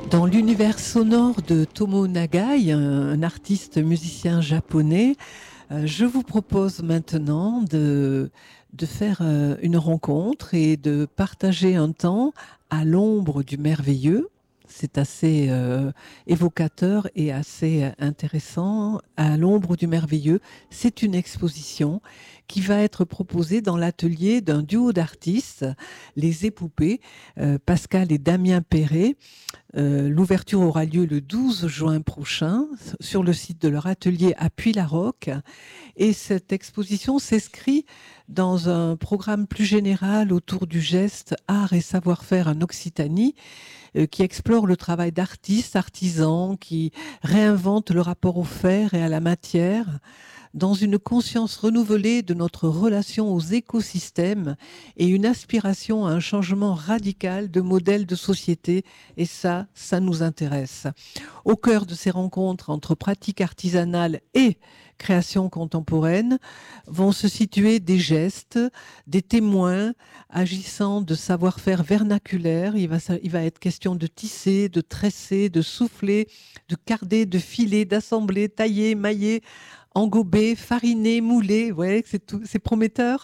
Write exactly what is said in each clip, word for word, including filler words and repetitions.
Dans l'univers sonore de Tomo Nagai, un artiste musicien japonais, euh, je vous propose maintenant de, de faire euh, une rencontre et de partager un temps à l'ombre du merveilleux. C'est assez euh, évocateur et assez intéressant. À l'ombre du merveilleux, c'est une exposition qui va être proposée dans l'atelier d'un duo d'artistes, les Époupées, euh, Pascal et Damien Perret. Euh, l'ouverture aura lieu le douze juin prochain sur le site de leur atelier à Puy-la-Roque. Et cette exposition s'inscrit dans un programme plus général autour du geste, art et savoir-faire en Occitanie, euh, qui explore le travail d'artistes, artisans, qui réinventent le rapport au faire et à la matière, dans une conscience renouvelée de notre relation aux écosystèmes et une aspiration à un changement radical de modèle de société. Et ça, ça nous intéresse. Au cœur de ces rencontres entre pratiques artisanales et création contemporaine vont se situer des gestes, des témoins agissant de savoir-faire vernaculaire. Il va, il va être question de tisser, de tresser, de souffler, de carder, de filer, d'assembler, tailler, mailler, engober, fariner, mouler. Ouais, c'est tout, c'est prometteur.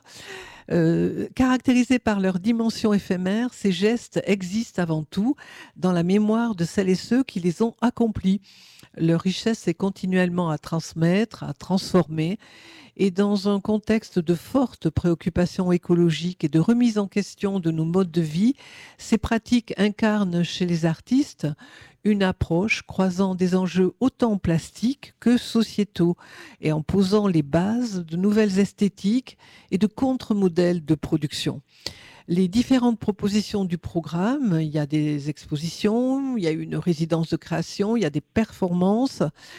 Euh, caractérisés par leur dimension éphémère, ces gestes existent avant tout dans la mémoire de celles et ceux qui les ont accomplis. Leur richesse est continuellement à transmettre, à transformer. Et dans un contexte de forte préoccupation écologique et de remise en question de nos modes de vie, ces pratiques incarnent chez les artistes une approche croisant des enjeux autant plastiques que sociétaux et en posant les bases de nouvelles esthétiques et de contre-modèles de production. Les différentes propositions du programme, il y a des expositions, il y a une résidence de création, il y a des performances.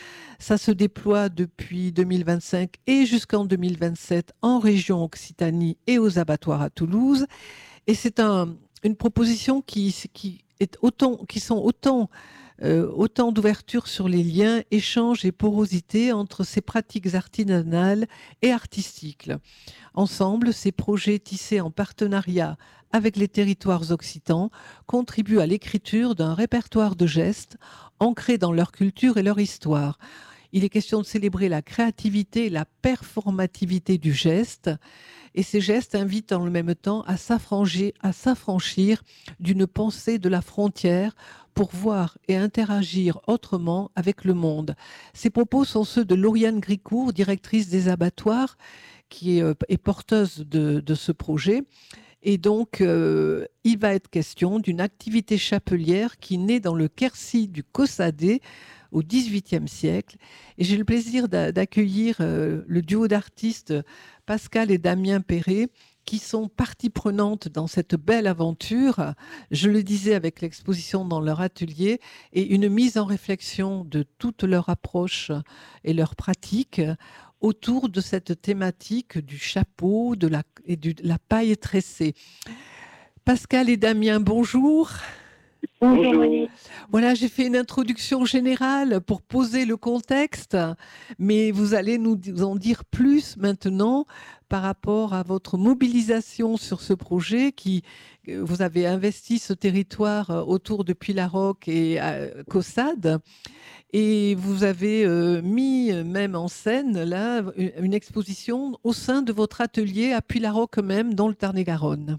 Ça se déploie depuis deux mille vingt-cinq et jusqu'en deux mille vingt-sept en région Occitanie et aux abattoirs à Toulouse. Et c'est un, une proposition qui, qui, est autant, qui sont autant, euh, autant d'ouverture sur les liens, échanges et porosité entre ces pratiques artisanales et artistiques. Ensemble, ces projets tissés en partenariat avec les territoires occitans contribuent à l'écriture d'un répertoire de gestes ancrés dans leur culture et leur histoire. Il est question de célébrer la créativité et la performativité du geste. Et ces gestes invitent en le même temps à s'affranchir, à s'affranchir d'une pensée de la frontière pour voir et interagir autrement avec le monde. Ces propos sont ceux de Lauriane Gricourt, directrice des abattoirs, qui est, est porteuse de, de ce projet. Et donc, euh, il va être question d'une activité chapelière qui naît dans le Quercy du Cossadé au dix-huitième siècle. Et j'ai le plaisir d'accueillir euh, le duo d'artistes Pascal et Damien Perret, qui sont partie prenante dans cette belle aventure, je le disais avec l'exposition dans leur atelier, et une mise en réflexion de toute leur approche et leur pratique autour de cette thématique du chapeau de la, et de la paille tressée. Pascal et Damien, bonjour. Bonjour Monique. Voilà, j'ai fait une introduction générale pour poser le contexte, mais vous allez nous en dire plus maintenant par rapport à votre mobilisation sur ce projet qui, vous avez investi ce territoire autour de Puy-la-Roque et à Caussade. Et vous avez euh, mis même en scène là une exposition au sein de votre atelier à Puy-la-Roque même, dans le Tarn-et-Garonne.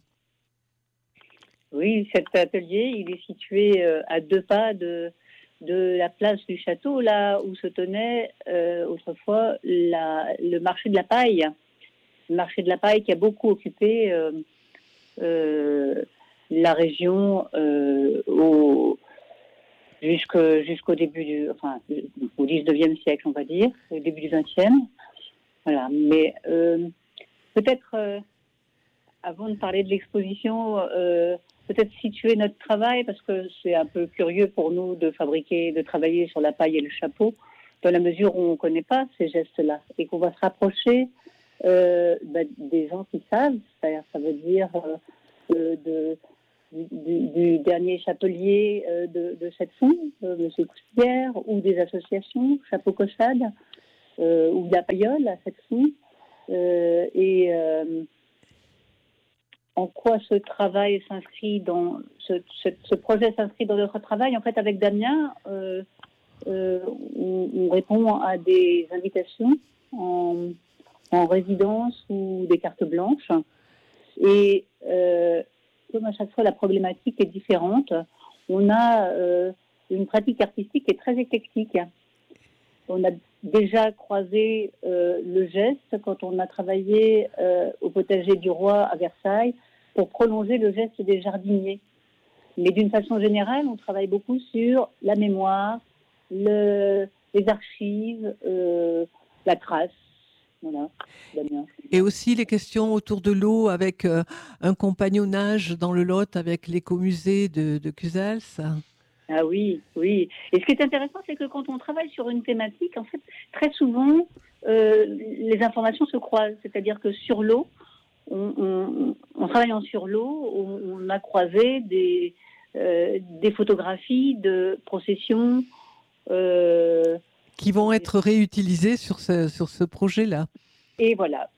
Oui, cet atelier, il est situé euh, à deux pas de, de la place du château, là où se tenait euh, autrefois la, le marché de la paille. Le marché de la paille qui a beaucoup occupé euh, euh, la région euh, au, jusqu'au, jusqu'au début du, enfin, au dix-neuvième siècle, on va dire, au début du vingtième. Voilà. Mais euh, peut-être, euh, avant de parler de l'exposition, euh, peut-être situer notre travail, parce que c'est un peu curieux pour nous de fabriquer, de travailler sur la paille et le chapeau, dans la mesure où on ne connaît pas ces gestes-là, et qu'on va se rapprocher euh, bah, des gens qui savent, c'est-à-dire, ça veut dire euh, de, du, du, du dernier chapelier euh, de, de cette fou, euh, M. Coustière, ou des associations, Chapeau Caussade, euh, ou de la paillole à cette fou, euh, et... Euh, en quoi ce travail s'inscrit dans ce, ce, ce projet s'inscrit dans notre travail. En fait, avec Damien, euh, euh, on, on répond à des invitations en, en résidence ou des cartes blanches. Et euh, comme à chaque fois la problématique est différente, on a euh, une pratique artistique qui est très éclectique. On a déjà croisé euh, le geste quand on a travaillé euh, au potager du roi à Versailles pour prolonger le geste des jardiniers. Mais d'une façon générale, on travaille beaucoup sur la mémoire, le, les archives, euh, la trace. Voilà, Damien. Et aussi les questions autour de l'eau avec euh, un compagnonnage dans le Lot avec l'écomusée de, de Cusals. Ah oui, oui. Et ce qui est intéressant, c'est que quand on travaille sur une thématique, en fait, très souvent, euh, les informations se croisent. C'est-à-dire que sur l'eau, on, on, en travaillant sur l'eau, on, on a croisé des, euh, des photographies de processions. Euh, qui vont être réutilisées sur ce, sur ce projet-là. Et voilà.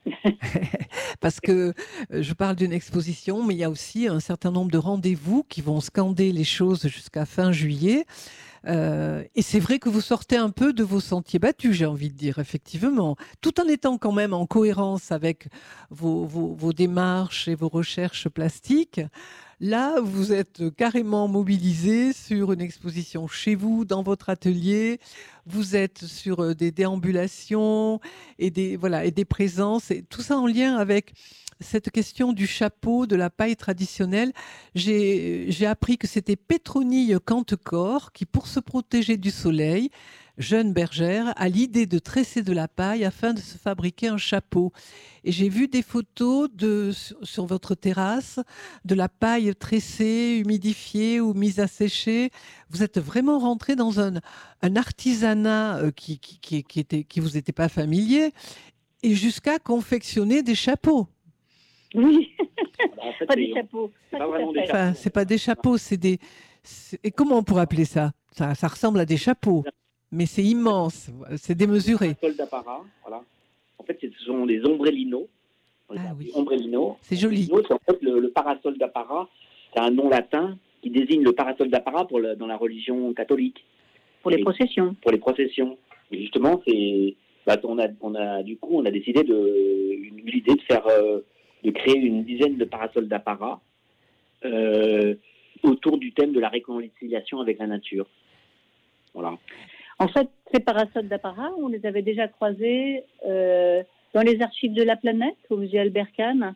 Parce que je parle d'une exposition, mais il y a aussi un certain nombre de rendez-vous qui vont scander les choses jusqu'à fin juillet. Euh, et c'est vrai que vous sortez un peu de vos sentiers battus, j'ai envie de dire, effectivement, tout en étant quand même en cohérence avec vos, vos, vos démarches et vos recherches plastiques. Là, vous êtes carrément mobilisé sur une exposition chez vous, dans votre atelier. Vous êtes sur des déambulations et des, voilà, et des présences, et tout ça en lien avec cette question du chapeau, de la paille traditionnelle. J'ai, j'ai appris que c'était Pétronille Cantecor qui, pour se protéger du soleil, jeune bergère, a l'idée de tresser de la paille afin de se fabriquer un chapeau. Et j'ai vu des photos de, sur, sur votre terrasse, de la paille tressée, humidifiée ou mise à sécher. Vous êtes vraiment rentré dans un, un artisanat qui, qui, qui, qui, était, qui vous était pas familier, et jusqu'à confectionner des chapeaux. Oui, en fait, pas des chapeaux. C'est Pas pas vraiment des Enfin, chapeaux. c'est pas des chapeaux, c'est des. c'est- Et comment on pourrait appeler ça, ça Ça ressemble à des chapeaux, mais c'est immense, c'est démesuré. Parasol d'apparat, voilà. En fait, ce sont des ombrellinos. On les Ah appelle oui. ombrellinos. C'est joli. Ombrellino, c'est en fait le, le parasol d'apparat. C'est un nom latin qui désigne le parasol d'apparat pour le- dans la religion catholique, Pour les Et- processions. pour les processions. Et justement, c'est, bah, on a, on a, du coup, on a décidé de, une l'idée de faire, euh, de créer une dizaine de parasols d'apparat euh, autour du thème de la réconciliation avec la nature. Voilà. En fait, ces parasols d'apparat, on les avait déjà croisés euh, dans les archives de la planète, au musée Albert Kahn,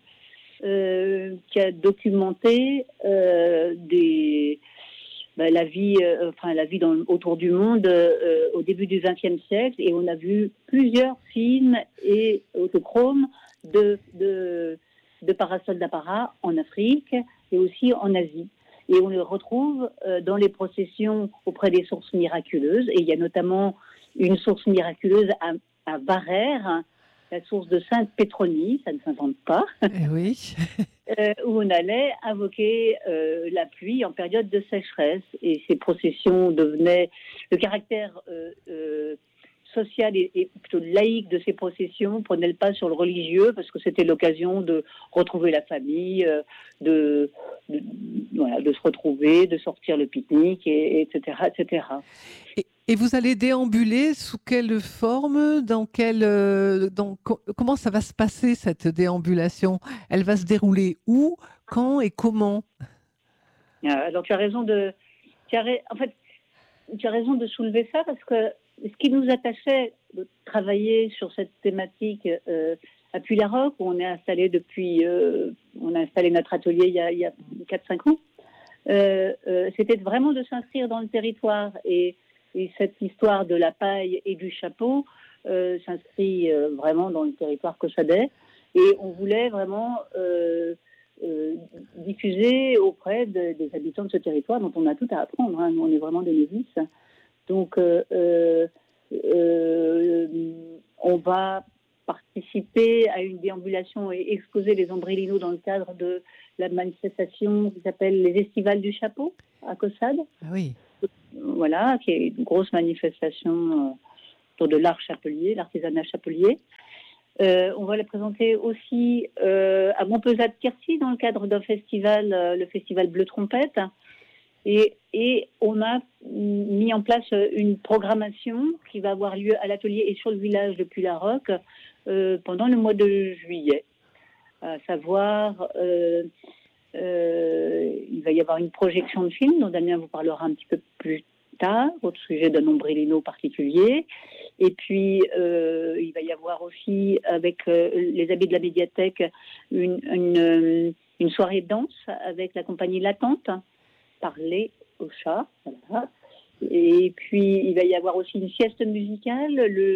euh, qui a documenté euh, des, ben, la vie, euh, enfin la vie dans, autour du monde euh, au début du vingtième siècle, et on a vu plusieurs films et autochromes de, de, de parasols d'apparat en Afrique et aussi en Asie. Et on les retrouve euh, dans les processions auprès des sources miraculeuses. Et il y a notamment une source miraculeuse à, à Varères, hein, la source de Sainte Pétronie, ça ne s'invente pas, Eh oui. euh, où on allait invoquer euh, la pluie en période de sécheresse. Et ces processions devenaient le caractère euh, euh, social et, et plutôt laïque de ces processions prenait le pas sur le religieux, parce que c'était l'occasion de retrouver la famille, euh, de, de, voilà, de se retrouver, de sortir le pique-nique, et, etc., et cetera. Et, et vous allez déambuler sous quelle forme, dans quelle, euh, dans, co- comment ça va se passer cette déambulation? Elle va se dérouler où, quand et comment? Euh, alors tu as raison de, tu as, ra- en fait, tu as raison de soulever ça, parce que ce qui nous attachait de travailler sur cette thématique euh, à Puy-la-Roque, où on est installé depuis, euh, on a installé notre atelier il y a, il y a quatre cinq ans, euh, euh, c'était vraiment de s'inscrire dans le territoire. Et, et cette histoire de la paille et du chapeau euh, s'inscrit euh, vraiment dans le territoire cauchadais. Et on voulait vraiment euh, euh, diffuser auprès de, des habitants de ce territoire, dont on a tout à apprendre. Hein. Nous, on est vraiment des novices. Donc, euh, euh, euh, on va participer à une déambulation et exposer les ombrellinos dans le cadre de la manifestation qui s'appelle les Estivales du Chapeau à Caussade. Ah oui. Voilà, qui est une grosse manifestation euh, autour de l'art chapelier, l'artisanat chapelier. Euh, on va la présenter aussi euh, à Montpezat-Quercy dans le cadre d'un festival, euh, le festival Bleu Trompette. Et, et on a mis en place une programmation qui va avoir lieu à l'atelier et sur le village de Puy-la-Roque euh, pendant le mois de juillet. À savoir, euh, euh, il va y avoir une projection de film dont Damien vous parlera un petit peu plus tard, au sujet d'un ombrellino particulier. Et puis, euh, il va y avoir aussi, avec euh, les amis de la médiathèque, une, une, une soirée de danse avec la compagnie Latente, Parler au chat. Voilà. Et puis, il va y avoir aussi une sieste musicale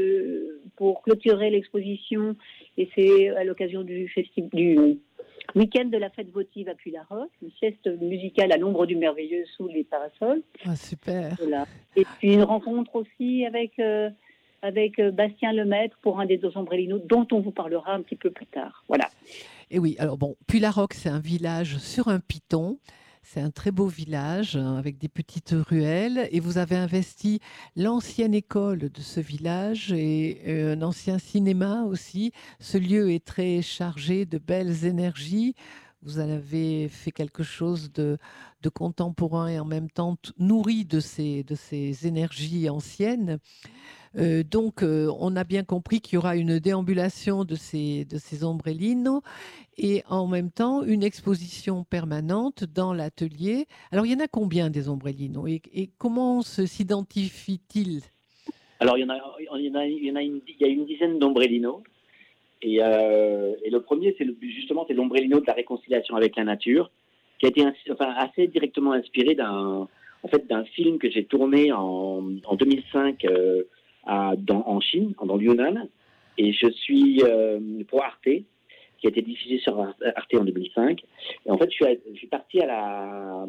le, pour clôturer l'exposition. Et c'est à l'occasion du, festi- du week-end de la fête votive à Puy-la-Roque, une sieste musicale à l'ombre du merveilleux sous les parasols. Ah, super. Voilà. Et puis, une rencontre aussi avec... Euh, avec Bastien Lemaître pour un des deux ombrellinos dont on vous parlera un petit peu plus tard. Voilà. Et oui, alors bon, Puy-la-Roque, c'est un village sur un piton. C'est un très beau village hein, avec des petites ruelles et vous avez investi l'ancienne école de ce village et euh, un ancien cinéma aussi. Ce lieu est très chargé de belles énergies. Vous en avez fait quelque chose de, de contemporain et en même temps t- nourri de ces, de ces énergies anciennes. Euh, donc, euh, on a bien compris qu'il y aura une déambulation de ces, de ces ombrellinos et en même temps une exposition permanente dans l'atelier. Alors, il y en a combien des ombrellinos et, et comment se s'identifient-ils? Alors, il y en a, il y en a, il y en a une, il y a une dizaine d'ombrellinos. Et, euh, et le premier, c'est le, justement, c'est l'ombrellino de la réconciliation avec la nature, qui a été enfin, assez directement inspiré d'un, en fait, d'un film que j'ai tourné en, en deux mille cinq euh, à, dans, en Chine, dans le Yunnan. Et je suis euh, pour Arte, qui a été diffusé sur Arte en deux mille cinq. Et en fait, je suis, à, je suis parti à la,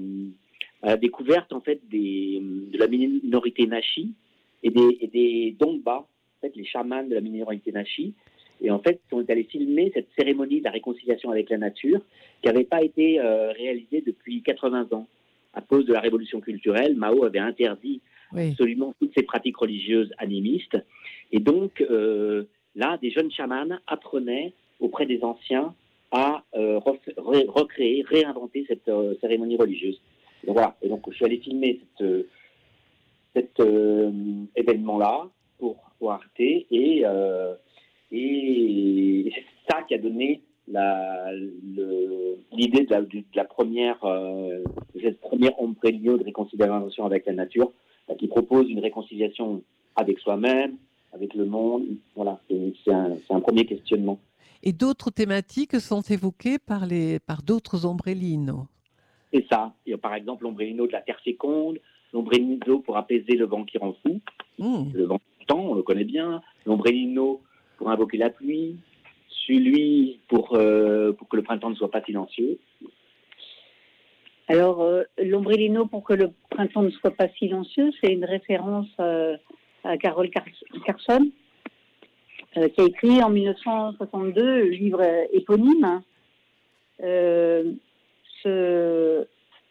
à la découverte en fait, des, de la minorité Nashi et des, et des Dongba, en fait, les chamans de la minorité Nashi. Et en fait, on est allé filmer cette cérémonie de la réconciliation avec la nature qui n'avait pas été euh, réalisée depuis quatre-vingts ans. À cause de la révolution culturelle, Mao avait interdit oui. absolument toutes ces pratiques religieuses animistes. Et donc, euh, là, des jeunes chamans apprenaient auprès des anciens à euh, re- recréer, réinventer cette euh, cérémonie religieuse. Donc voilà. Et donc, je suis allé filmer cette, euh, cet euh, événement-là pour, pour Arte et... Euh, Et c'est ça qui a donné la, le, l'idée de la, de la première, euh, de cette première ombrellino de réconciliation avec la nature, euh, qui propose une réconciliation avec soi-même, avec le monde. Voilà, c'est, c'est, un, c'est un premier questionnement. Et d'autres thématiques sont évoquées par, les, par d'autres ombrellinos. C'est ça. Il y a par exemple l'ombrellino de la terre féconde, l'ombrellino pour apaiser le vent qui rend fou, mmh. le vent du temps, on le connaît bien, l'ombrellino pour invoquer la pluie, celui pour, euh, pour que le printemps ne soit pas silencieux. Alors, euh, l'ombrellino pour que le printemps ne soit pas silencieux, c'est une référence euh, à Carol Car- Carson, euh, qui a écrit en dix-neuf cent soixante-deux le livre éponyme. Euh, ce...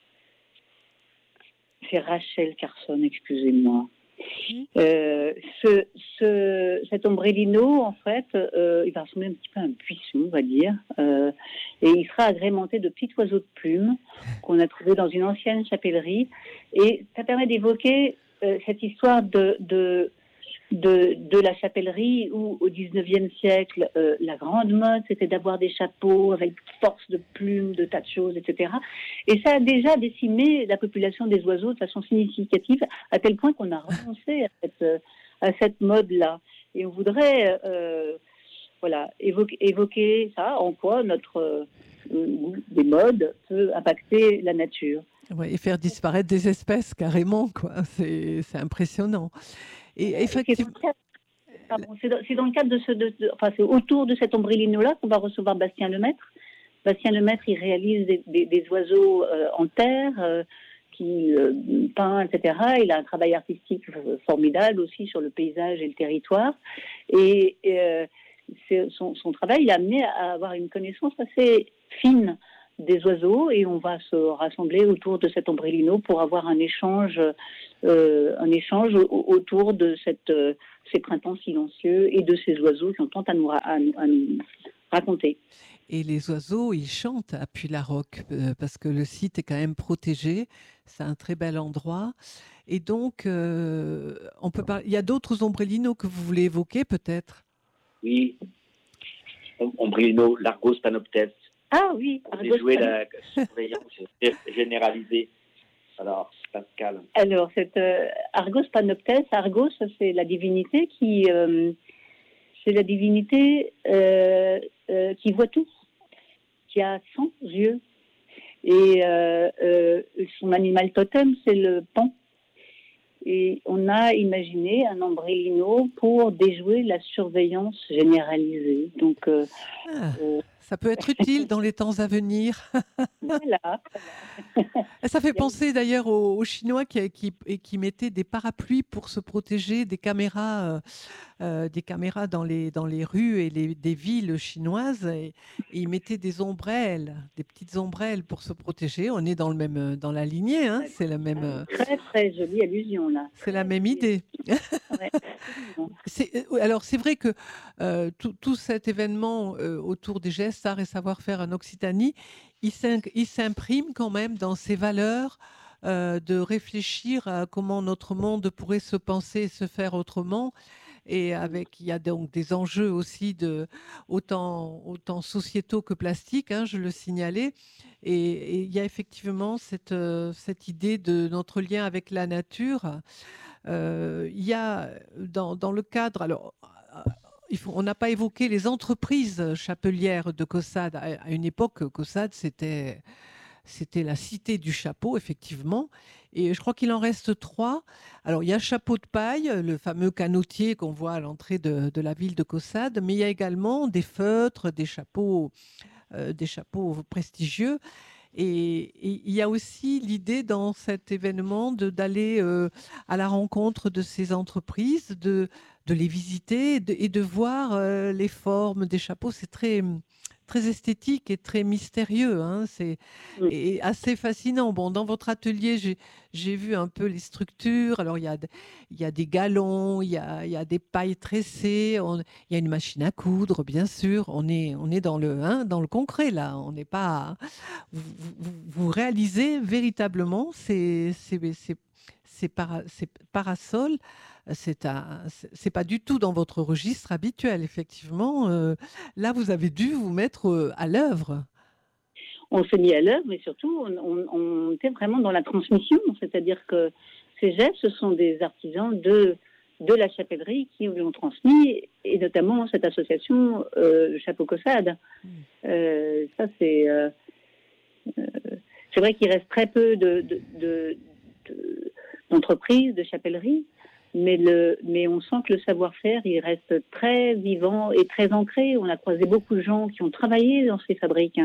C'est Rachel Carson, excusez-moi. Euh, ce, ce, cet ombrellino, en fait, euh, il va ressembler un petit peu à un buisson, on va dire, euh, et il sera agrémenté de petits oiseaux de plumes qu'on a trouvés dans une ancienne chapellerie, et ça permet d'évoquer euh, cette histoire de, de, de, de la chapellerie où, au dix-neuvième siècle, euh, la grande mode, c'était d'avoir des chapeaux avec force de plumes, de tas de choses, et cetera. Et ça a déjà décimé la population des oiseaux de façon significative, à tel point qu'on a renoncé à cette, à cette mode-là. Et on voudrait euh, voilà, évoquer, évoquer ça, en quoi notre euh, des modes peut impacter la nature. Ouais, et faire disparaître des espèces, carrément, quoi. C'est, c'est impressionnant. Et effectivement... Pardon, c'est, dans, c'est dans le cadre de ce... De, de, enfin, c'est autour de cet ombrellino-là qu'on va recevoir Bastien Lemaître. Bastien Lemaître, il réalise des, des, des oiseaux euh, en terre, euh, qui euh, peint, et cetera. Il a un travail artistique formidable aussi sur le paysage et le territoire. Et euh, c'est, son, son travail l'a amené à avoir une connaissance assez fine de des oiseaux et on va se rassembler autour de cet ombrellino pour avoir un échange, euh, un échange autour de cette, euh, ces printemps silencieux et de ces oiseaux qui ont tant à nous, à, à nous raconter. Et les oiseaux, ils chantent à Puy-la-Roque euh, parce que le site est quand même protégé. C'est un très bel endroit. Et donc, euh, on peut parler. Il y a d'autres ombrellinos que vous voulez évoquer, peut-être? Oui, ombrellino, l'Argos panoptes. Ah oui, on a joué la surveillance généralisée. Alors, Pascal. Alors, cette euh, Argos panoptes, Argos, c'est la divinité qui, euh, c'est la divinité euh, euh, qui voit tout, qui a cent yeux. Et euh, euh, son animal totem, c'est le paon. Et on a imaginé un ombrellino pour déjouer la surveillance généralisée. Donc, euh, ah, euh, ça peut être utile dans les temps à venir. Voilà. Ça fait penser d'ailleurs aux, aux Chinois qui, qui, qui mettaient des parapluies pour se protéger des caméras, euh, euh, des caméras dans les, dans les rues et les, des villes chinoises. Et, et ils mettaient des ombrelles, des petites ombrelles pour se protéger. On est dans, le même, dans la lignée, hein, c'est la même. Très, très jolie allusion là. C'est la même idée. Ouais, c'est, alors c'est vrai que euh, tout, tout cet événement euh, autour des gestes, arts et savoir-faire en Occitanie, il s'imprime quand même dans ces valeurs euh, de réfléchir à comment notre monde pourrait se penser et se faire autrement. Et avec, il y a donc des enjeux aussi de, autant, autant sociétaux que plastiques, hein, je le signalais. Et, et il y a effectivement cette, cette idée de notre lien avec la nature. Euh, il y a dans, dans le cadre, alors il faut, on n'a pas évoqué les entreprises chapelières de Caussade. À une époque, Caussade, c'était, c'était la cité du chapeau, effectivement. Et je crois qu'il en reste trois. Alors, il y a Chapeau de Paille, le fameux canotier qu'on voit à l'entrée de, de la ville de Caussade, mais il y a également des feutres, des chapeaux, euh, des chapeaux prestigieux. Et, et il y a aussi l'idée dans cet événement de, d'aller euh, à la rencontre de ces entreprises, de, de les visiter et de, et de voir euh, les formes des chapeaux. C'est très, très esthétique et très mystérieux. Hein. C'est oui. et assez fascinant. Bon, dans votre atelier, j'ai, j'ai vu un peu les structures. Alors, il y a, il y a des galons, il y a, il y a des pailles tressées, on, il y a une machine à coudre, bien sûr. On est, on est dans, le, hein, dans le concret, là. On n'est pas... Vous, vous, vous réalisez véritablement ces, ces, ces, ces, para, ces parasols. C'est, un, c'est pas du tout dans votre registre habituel, effectivement. Euh, là, vous avez dû vous mettre à l'œuvre. On s'est mis à l'œuvre, mais surtout, on, on, on était vraiment dans la transmission. C'est-à-dire que ces gestes, ce sont des artisans de, de la chapellerie qui l'ont transmis, et notamment cette association euh, Chapeau Caussade. Mmh. Euh, ça, c'est... Euh, euh, c'est vrai qu'il reste très peu de, de, de, de, d'entreprises, de chapelleries, mais, le, mais on sent que le savoir-faire, il reste très vivant et très ancré. On a croisé beaucoup de gens qui ont travaillé dans ces fabriques.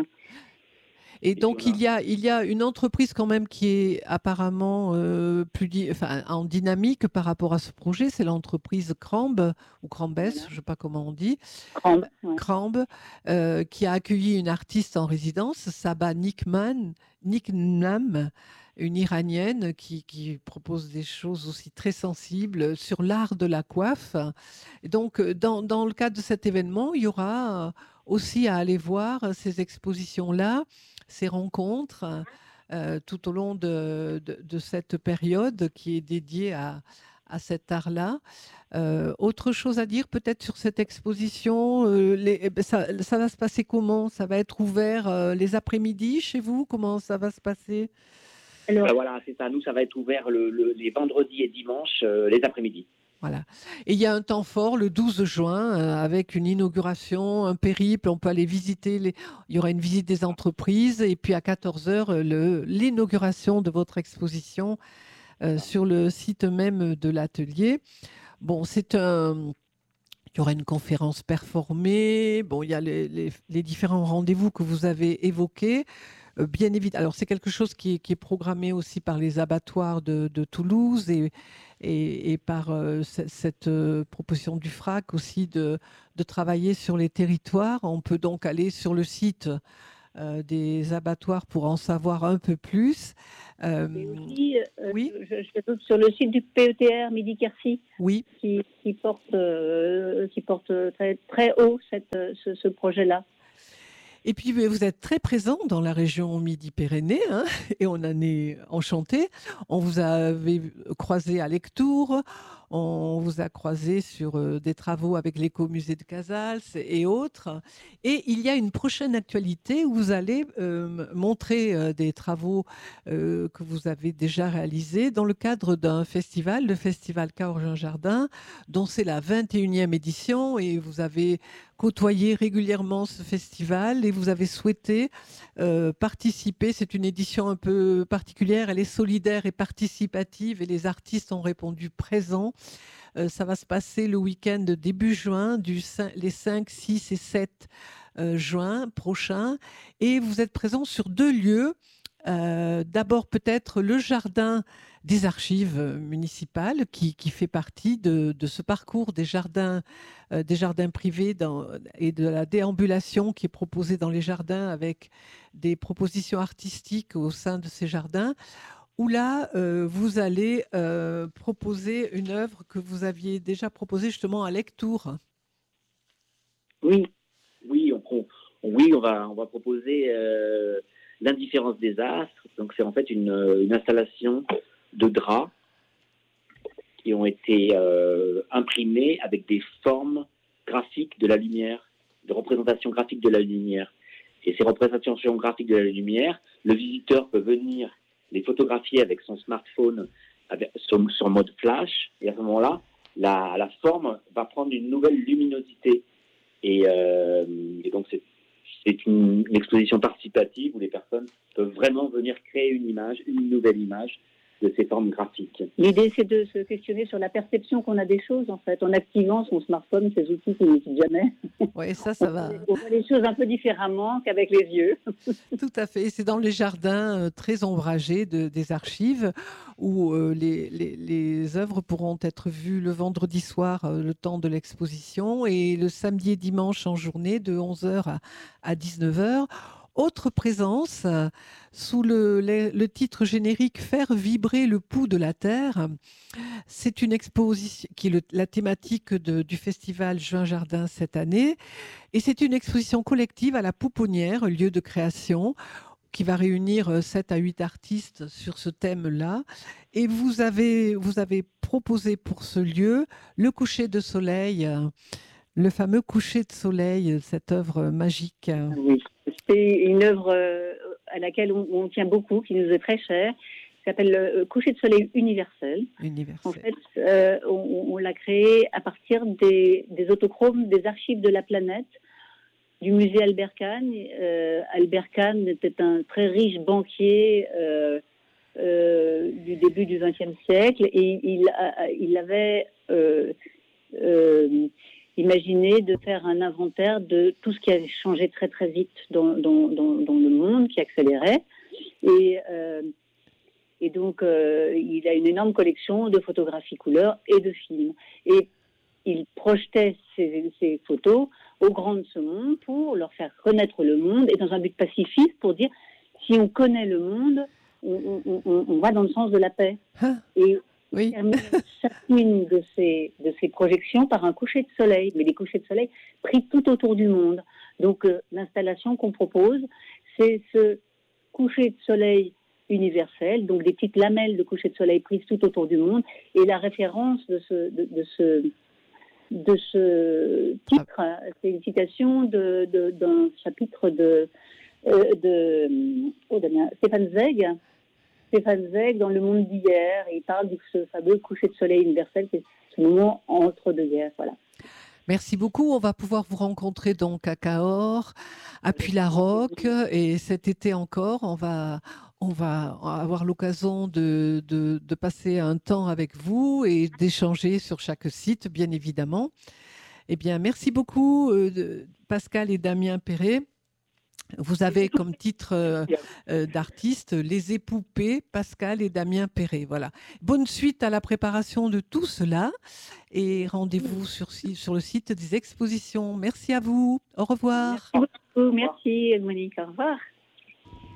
Et donc, il y, a, il y a une entreprise quand même qui est apparemment euh, plus di- enfin, en dynamique par rapport à ce projet. C'est l'entreprise Crambe, ou Crambes, voilà. Je ne sais pas comment on dit. Crambe, ouais. Crambe euh, qui a accueilli une artiste en résidence, Saba Nikman, Niknam, une Iranienne qui, qui propose des choses aussi très sensibles sur l'art de la coiffe. Et donc, dans, dans le cadre de cet événement, il y aura aussi à aller voir ces expositions-là, ces rencontres euh, tout au long de, de, de cette période qui est dédiée à, à cet art-là. Euh, autre chose à dire peut-être sur cette exposition, euh, les, ça, ça va se passer comment? Ça va être ouvert euh, les après-midi chez vous? Comment ça va se passer? Alors, ben voilà, c'est ça. Nous, ça va être ouvert le, le, les vendredis et dimanches, euh, les après-midi. Voilà. Et il y a un temps fort le douze juin euh, avec une inauguration, un périple. On peut aller visiter. Les... Il y aura une visite des entreprises et puis à quatorze heures, le, l'inauguration de votre exposition euh, sur le site même de l'atelier. Bon, c'est un. Il y aura une conférence performée. Bon, il y a les, les, les différents rendez-vous que vous avez évoqués. Euh, bien évidemment, alors c'est quelque chose qui est, qui est programmé aussi par les abattoirs de, de Toulouse et, et, et par euh, c- cette euh, proposition du F R A C aussi de, de travailler sur les territoires. On peut donc aller sur le site euh, des abattoirs pour en savoir un peu plus. Euh, Et aussi, euh, oui, je, je trouve sur le site du P E T R Midi-Quercy, oui. qui, qui porte, euh, qui porte très, très haut cette, ce, ce projet-là. Et puis, vous êtes très présent dans la région Midi-Pyrénées, hein, et on en est enchanté. On vous avait croisé à Lectoure, on vous a croisé sur euh, des travaux avec l'écomusée de Casals et autres. Et il y a une prochaine actualité où vous allez euh, montrer euh, des travaux euh, que vous avez déjà réalisés dans le cadre d'un festival, le festival Cahors Jardin, dont c'est la vingt et unième édition, et vous avez côtoyé régulièrement ce festival et vous avez souhaité euh, participer. C'est une édition un peu particulière, elle est solidaire et participative et les artistes ont répondu présents. Euh, ça va se passer le week-end de début juin, du cinq, les cinq, six et sept euh, juin prochains. Et vous êtes présents sur deux lieux. Euh, d'abord peut-être le jardin des archives municipales qui, qui fait partie de, de ce parcours des jardins, euh, des jardins privés dans, et de la déambulation qui est proposée dans les jardins avec des propositions artistiques au sein de ces jardins, où là euh, vous allez euh, proposer une œuvre que vous aviez déjà proposée justement à Lectoure. Oui, oui, on, on, oui, on va, on va proposer euh, l'indifférence des astres. Donc c'est en fait une, une installation de draps qui ont été euh, imprimés avec des formes graphiques de la lumière, de représentation graphique de la lumière. Et ces représentations graphiques de la lumière, le visiteur peut venir les photographier avec son smartphone avec, sur, sur mode flash. Et à ce moment-là, la, la forme va prendre une nouvelle luminosité. Et, euh, et donc c'est, c'est une, une exposition participative où les personnes peuvent vraiment venir créer une image, une nouvelle image de ces formes graphiques. L'idée, c'est de se questionner sur la perception qu'on a des choses, en fait, en activant son smartphone, ces outils qui n'hésitent jamais. Oui, ça, ça va. On voit les choses un peu différemment qu'avec les yeux. Tout à fait. C'est dans les jardins euh, très ombragés de, des archives où euh, les, les, les œuvres pourront être vues le vendredi soir, euh, le temps de l'exposition, et le samedi et dimanche en journée de onze heures à, à dix-neuf heures. Autre présence, euh, sous le, le, le titre générique « Faire vibrer le pouls de la terre », c'est une exposition qui est le, la thématique de, du festival Juin Jardin cette année. Et c'est une exposition collective à la Pouponnière, lieu de création, qui va réunir sept à huit artistes sur ce thème-là. Et vous avez, vous avez proposé pour ce lieu le coucher de soleil, le fameux coucher de soleil, cette œuvre magique. Oui, c'est une œuvre à laquelle on, on tient beaucoup, qui nous est très chère. Ça s'appelle le coucher de soleil universel. Universel. En fait, euh, on, on l'a créé à partir des, des autochromes des archives de la planète du musée Albert Kahn. Euh, Albert Kahn était un très riche banquier euh, euh, du début du vingtième siècle et il, a, il avait euh, euh, imaginé de faire un inventaire de tout ce qui avait changé très très vite dans, dans, dans, dans le monde, qui accélérait. Et euh, Et donc, euh, il a une énorme collection de photographies couleurs et de films. Et il projetait ces, ces photos aux grands de ce monde pour leur faire connaître le monde et dans un but pacifiste pour dire, si on connaît le monde, on, on, on, on va dans le sens de la paix. Ah, et oui. il termine chacune de ces, de ces projections par un coucher de soleil, mais des couchers de soleil pris tout autour du monde. Donc, euh, l'installation qu'on propose, c'est ce coucher de soleil universel, donc des petites lamelles de coucher de soleil prises tout autour du monde, et la référence de ce, de, de ce, de ce titre, ah. c'est une citation de, de, d'un chapitre de, euh, de oh, Damien, Stéphane Zweig, Stéphane Zweig dans Le Monde d'hier, et il parle de ce fameux coucher de soleil universel, c'est ce moment entre deux guerres, voilà. Merci beaucoup. On va pouvoir vous rencontrer donc à Cahors, à Puylaroc, et cet été encore, on va, on va avoir l'occasion de, de, de passer un temps avec vous et d'échanger sur chaque site, bien évidemment. Eh bien, merci beaucoup, euh, Pascal et Damien Perret. Vous avez comme titre euh, euh, d'artiste Les Époupées, Pascal et Damien Perret. Voilà. Bonne suite à la préparation de tout cela et rendez-vous sur, sur le site des expositions. Merci à vous. Au revoir. Merci. beaucoup. Merci, Monique. Au revoir.